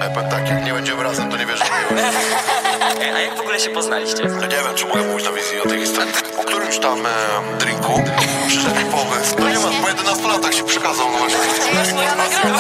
Ja powiem tak, jak nie będziemy razem, to nie wierzę w miłość. A jak w ogóle się poznaliście? Ja nie wiem, czy mogę mówić na wizji o tej historii. Po którymś tam drinku przyszedł mi pomysł. No nie ma, po 11 latach się przekazał, no właśnie.